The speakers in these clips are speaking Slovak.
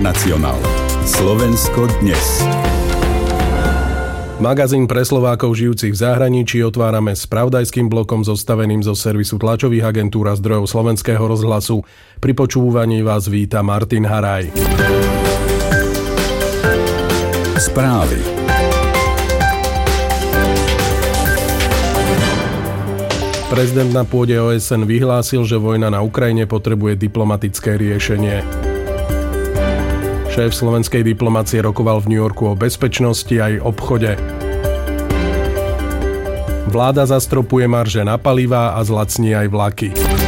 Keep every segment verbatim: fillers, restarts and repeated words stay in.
Nacionál. Slovensko dnes. Magazín pre Slovákov žijúcich v zahraničí otvárame s spravodajským blokom zostaveným zo servisu tlačových agentúr a zdrojov Slovenského rozhlasu. Pri počúvaní vás víta Martin Haraj. Správy. Prezident na pôde ó es en vyhlásil, že vojna na Ukrajine potrebuje diplomatické riešenie. Šéf slovenskej diplomacie rokoval v New Yorku o bezpečnosti aj obchode. Vláda zastropuje marže na palivá a zlacní aj vlaky.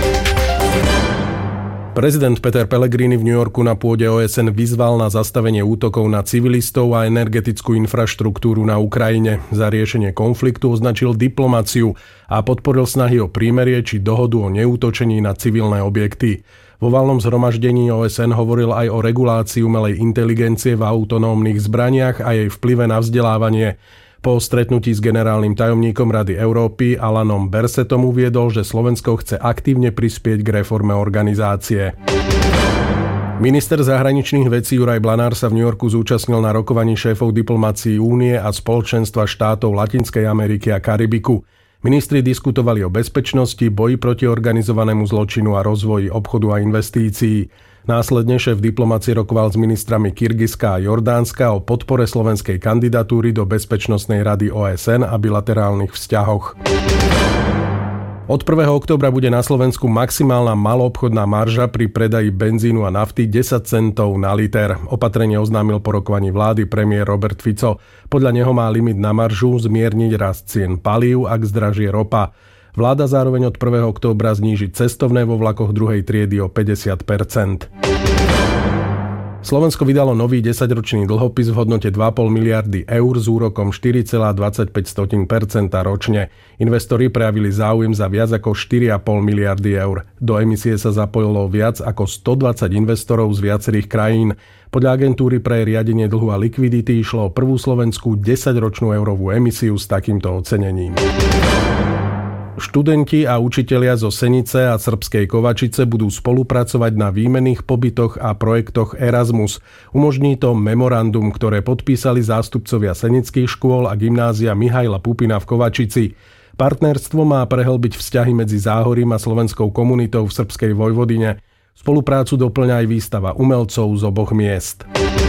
Prezident Peter Pellegrini v New Yorku na pôde ó es en vyzval na zastavenie útokov na civilistov a energetickú infraštruktúru na Ukrajine. Za riešenie konfliktu označil diplomáciu a podporil snahy o prímerie či dohodu o neútočení na civilné objekty. Vo valnom zhromaždení ó es en hovoril aj o regulácii umelej inteligencie v autonómnych zbraniach a jej vplyve na vzdelávanie. Po stretnutí s generálnym tajomníkom Rady Európy Alanom Bersetom uviedol, že Slovensko chce aktívne prispieť k reforme organizácie. Minister zahraničných vecí Juraj Blanár sa v New Yorku zúčastnil na rokovaní šéfov diplomácií Únie a Spoločenstva štátov Latinskej Ameriky a Karibiku. Ministri diskutovali o bezpečnosti, boji proti organizovanému zločinu a rozvoji obchodu a investícií. Následne šéf diplomácie rokoval s ministrami Kyrgyzska a Jordánska o podpore slovenskej kandidatúry do Bezpečnostnej rady ó es en a bilaterálnych vzťahoch. Od prvého októbra bude na Slovensku maximálna maloobchodná marža pri predaji benzínu a nafty desať centov na liter. Opatrenie oznámil po rokovaní vlády premiér Robert Fico. Podľa neho má limit na maržu zmierniť rast cien palív, ak zdražie ropa. Vláda zároveň od prvého októbra zníži cestovné vo vlakoch druhej triedy o päťdesiat percent. Slovensko vydalo nový desaťročný dlhopis v hodnote dva a pol miliardy eur s úrokom štyri celé dvadsaťpäť percenta ročne. Investori prejavili záujem za viac ako štyri a pol miliardy eur. Do emisie sa zapojilo viac ako stodvadsať investorov z viacerých krajín. Podľa agentúry pre riadenie dlhu a likvidity išlo o prvú slovenskú desaťročnú eurovú emisiu s takýmto ocenením. Študenti a učitelia zo Senice a Srbskej Kovačice budú spolupracovať na výmenných pobytoch a projektoch Erasmus. Umožní to memorandum, ktoré podpísali zástupcovia senických škôl a gymnázia Mihaila Pupina v Kovačici. Partnerstvo má prehlbiť vzťahy medzi Záhorím a slovenskou komunitou v Srbskej Vojvodine. Spoluprácu doplňa aj výstava umelcov z oboch miest.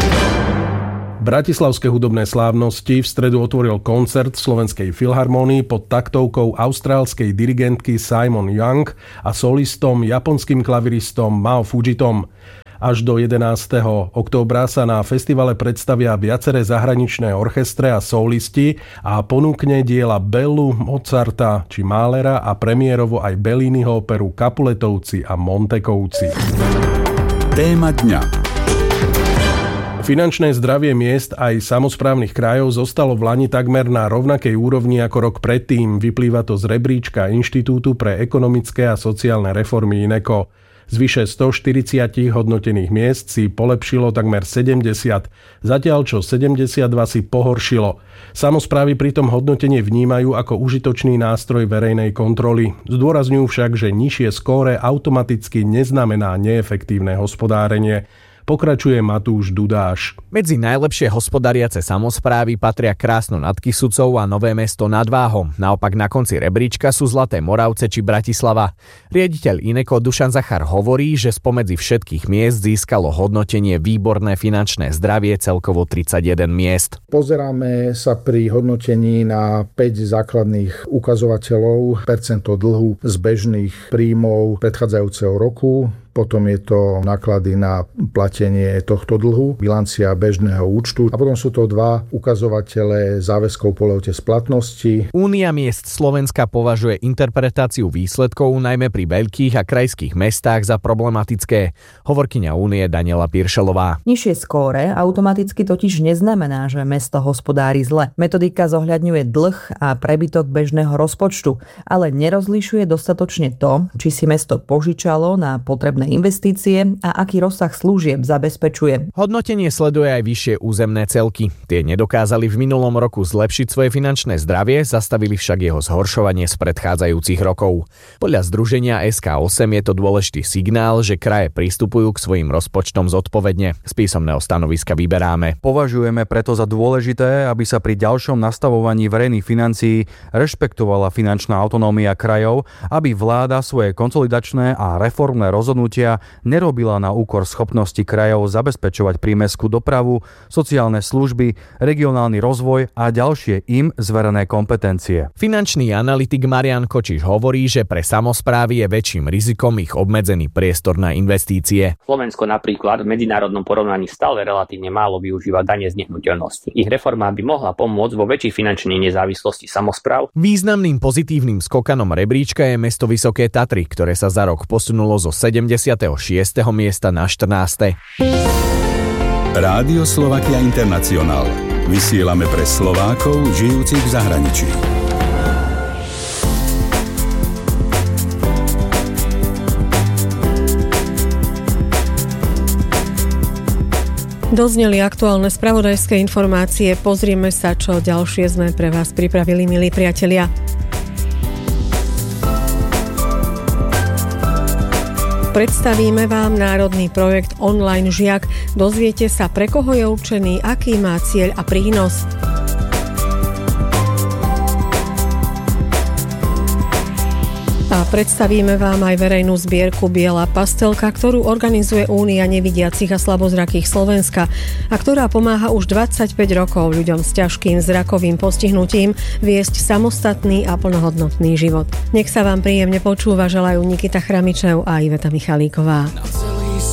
Bratislavské hudobné slávnosti v stredu otvoril koncert v Slovenskej filharmónii pod taktovkou austrálskej dirigentky Simon Young a solistom japonským klaviristom Mao Fujitom. Až do jedenásteho októbra sa na festivale predstavia viaceré zahraničné orchestre a solisti a ponúkne diela Bellu, Mozarta či Mahlera a premiérovo aj Belliniho operu Capuletovci a Montekovci. Téma dňa. Finančné zdravie miest aj samosprávnych krajov zostalo v lani takmer na rovnakej úrovni ako rok predtým. Vyplýva to z rebríčka Inštitútu pre ekonomické a sociálne reformy INECO. Z vyše stoštyridsať hodnotených miest si polepšilo takmer sedemdesiat, zatiaľ čo sedemdesiatdva si pohoršilo. Samosprávy pritom hodnotenie vnímajú ako užitočný nástroj verejnej kontroly. Zdôrazňujú však, že nižšie skóre automaticky neznamená neefektívne hospodárenie. Pokračuje Matúš Dudáš. Medzi najlepšie hospodariace samosprávy patria Krásno nad Kysucou a Nové Mesto nad Váhom. Naopak na konci rebríčka sú Zlaté Moravce či Bratislava. Riaditeľ INECO Dušan Zachar hovorí, že spomedzi všetkých miest získalo hodnotenie výborné finančné zdravie celkovo tridsaťjeden miest. Pozeráme sa pri hodnotení na päť základných ukazovateľov, percento dlhu z bežných príjmov predchádzajúceho roku. Potom je to náklady na platenie tohto dlhu, bilancia bežného účtu a potom sú to dva ukazovatele záväzkov po lehote splatnosti. Únia miest Slovenska považuje interpretáciu výsledkov najmä pri veľkých a krajských mestách za problematické. Hovorkyňa Únie Daniela Piršelová. Nižšie skóre automaticky totiž neznamená, že mesto hospodári zle. Metodika zohľadňuje dlh a prebytok bežného rozpočtu, ale nerozlišuje dostatočne to, či si mesto požičalo na potrebné potrebné investície a aký rozsah služieb zabezpečuje. Hodnotenie sleduje aj vyššie územné celky. Tie nedokázali v minulom roku zlepšiť svoje finančné zdravie, zastavili však jeho zhoršovanie z predchádzajúcich rokov. Podľa združenia es ká osem je to dôležitý signál, že kraje pristupujú k svojim rozpočtom zodpovedne. Z písomného stanoviska vyberáme. Považujeme preto za dôležité, aby sa pri ďalšom nastavovaní verejných financií rešpektovala finančná autonómia krajov, aby vláda svoje konsolidačné a reformné rozhodnutia nerobila na úkor schopnosti krajov zabezpečovať prímestskú dopravu, sociálne služby, regionálny rozvoj a ďalšie im zverené kompetencie. Finančný analytik Marian Kočiš hovorí, že pre samosprávy je väčším rizikom ich obmedzený priestor na investície. Slovensko napríklad v medzinárodnom porovnaní stále relatívne málo využíva dane z nehnuteľnosti. Ich reforma by mohla pomôcť vo väčšej finančnej nezávislosti samospráv. Významným pozitívnym skokanom rebríčka je mesto Vysoké Tatry, ktoré sa za rok posunulo zo sedemdesiateho šiesteho miesta na štrnáste. Rádio Slovakia International. Vysielame pre Slovákov žijúcich v zahraničí. Dozneli aktuálne spravodajské informácie. Pozrieme sa, čo ďalšie sme pre vás pripravili, milí priatelia. Predstavíme vám národný projekt Online žiak. Dozviete sa, pre koho je určený, aký má cieľ a prínos. A predstavíme vám aj verejnú zbierku Biela pastelka, ktorú organizuje Únia nevidiacich a slabozrakých Slovenska a ktorá pomáha už dvadsaťpäť rokov ľuďom s ťažkým zrakovým postihnutím viesť samostatný a plnohodnotný život. Nech sa vám príjemne počúva, želajú Nikita Chramičev a Iveta Michalíková.